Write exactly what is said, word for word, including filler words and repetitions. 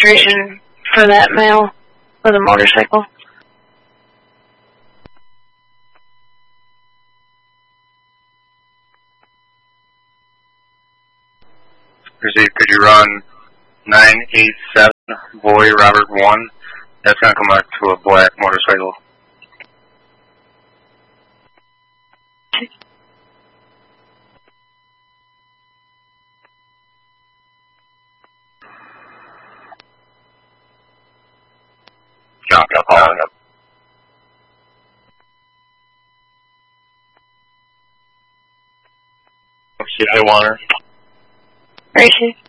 registration for that male for the motorcycle. Proceed, could you run nine eight seven, boy Robert one? That's going to come out to a black motorcycle. Jump up, following up. See, I want her. Where is she?